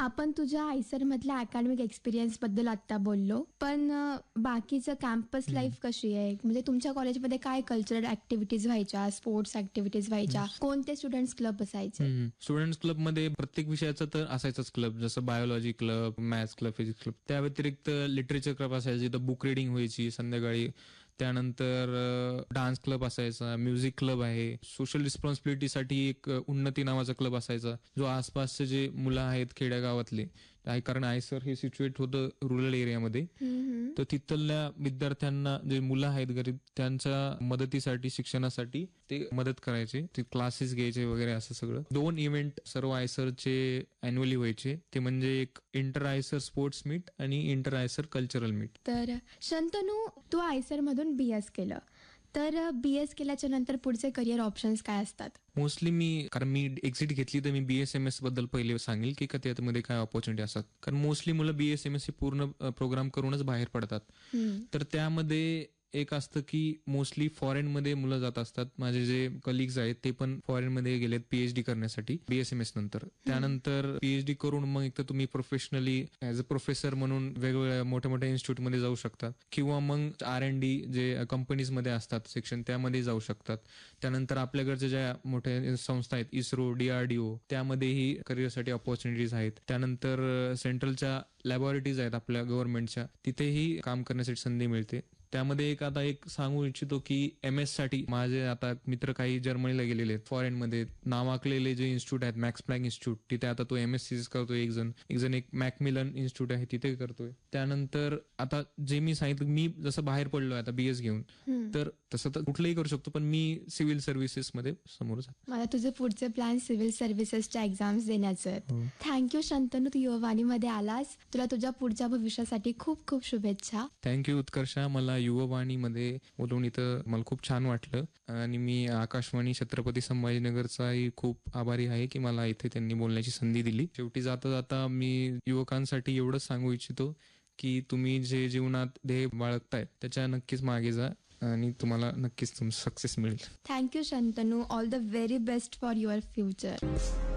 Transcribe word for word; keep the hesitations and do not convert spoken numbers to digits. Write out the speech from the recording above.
आपण तुझ्या आयसर मधल्या अकॅडमिक एक्सपिरियन्स बद्दल आता बोललो, पण अ, बाकीचं कॅम्पस लाईफ कशी आहे? म्हणजे तुमच्या कॉलेजमध्ये काय कल्चरल ऍक्टिव्हिटीज व्हायच्या, स्पोर्ट्स ऍक्टिव्हिटीज व्हायच्या, कोणते स्टुडंट्स क्लब असायचे? स्टुडंट्स क्लब मध्ये प्रत्येक विषयाचा तर असायचाच क्लब, जसं biology club, maths club, physics club. त्या व्यतिरिक्त लिटरेचर क्लब असायचे, जिथं बुक रिडिंग व्हायची संध्याकाळी. त्यानंतर डान्स क्लब असायचा, म्युझिक क्लब आहे. सोशल रिस्पॉन्सिबिलिटीसाठी एक अ, उन्नती नावाचा क्लब असायचा, जो आसपासचे जे मुलं आहेत खेड्यागावातले, आहे कारण आयसर हे सिच्युएट होतं रुरल एरियामध्ये, तर तिथल्या विद्यार्थ्यांना जे मुलं आहेत गरीब त्यांच्या मदतीसाठी, शिक्षणासाठी ते मदत करायचे, ते क्लासेस घ्यायचे वगैरे असं सगळं. दोन इव्हेंट सर्व आयसरचे अॅन्युअली व्हायचे, ते म्हणजे एक इंटर आयसर स्पोर्ट्स मीट आणि इंटर आयसर कल्चरल मीट. तर शंतनू, तू आयसर मधून बीएस केलं, तर बीएस केल्याच्या नंतर पुढचे करिअर ऑप्शन्स काय असतात? मोस्टली मी, कारण मी एक्झिट घेतली तर मी बीएसएमएस बद्दल पहिले सांगेल की का त्यामध्ये काय ऑपॉर्च्युनिटी असतात. कारण मोस्टली मुलं बीएसएमएस पूर्ण प्रोग्राम करूनच बाहेर पडतात. तर त्यामध्ये एक असतं की मोस्टली फॉरेनमध्ये मुलं जात असतात. माझे जे कलिग्स आहेत ते पण फॉरेनमध्ये गेलेत पीएचडी करण्यासाठी बीएसएमएस नंतर. त्यानंतर पीएचडी करून मग एक तर तुम्ही प्रोफेशनली ऍज अ प्रोफेसर म्हणून वेगवेगळ्या मोठ्या मोठ्या इन्स्टिट्यूटमध्ये जाऊ शकतात, किंवा मग आर एन डी जे कंपनीजमध्ये असतात सेक्शन त्यामध्ये जाऊ शकतात. त्यानंतर आपल्याकडच्या ज्या मोठ्या संस्था आहेत, इस्रो, डीआरडीओ, त्यामध्येही करिअरसाठी ऑपॉर्च्युनिटीज आहेत. त्यानंतर सेंट्रलच्या लॅबॉरेटरीज आहेत आपल्या गव्हर्नमेंटच्या, तिथेही काम करण्यासाठी संधी मिळते. त्यामध्ये एक आता एक सांगू इच्छितो की एम एस साठी माझे आता मित्र काही जर्मनीला गेलेले आहेत, फॉरेनमध्ये नावाकलेले जे इन्स्टिट्यूट आहेत, मॅक्स प्लँक इन्स्टिट्यूट, तिथे आता तो एम एस सी करतोय एक जण, एक जण एक मॅकमिलन इन्स्टिट्यूट आहे तिथे करतोय. त्यानंतर आता जे मी सांगितलं, मी जसं बाहेर पडलोय आता बीएस घेऊन, तर तसं तर कुठलंही करू शकतो, पण मी सिव्हिल सर्व्हिसेस मध्ये समोर जातो. मला तुझे पुढचे प्लॅन सिव्हिल सर्व्हिसेसच्या एक्झाम्स देण्याचे आहेत. थँक्यू शंतनू, तू युवावाणीमध्ये आलास. तुला तुझ्या पुढच्या भविष्यासाठी खूप खूप शुभेच्छा. थँक्यू उत्कर्षा, मला युववाणीमध्ये बोलून इथं मला खूप छान वाटलं, आणि मी आकाशवाणी छत्रपती संभाजीनगरचाही खूप आभारी आहे की मला इथे त्यांनी बोलण्याची संधी दिली. शेवटी जाता जाता मी युवकांसाठी एवढंच सांगू इच्छितो की तुम्ही जे जीवनात ध्येय बाळगताय त्याच्या नक्कीच मागे जा आणि तुम्हाला नक्कीच तुमचं सक्सेस मिळेल. Thank you Shantanu. All the very best for your future.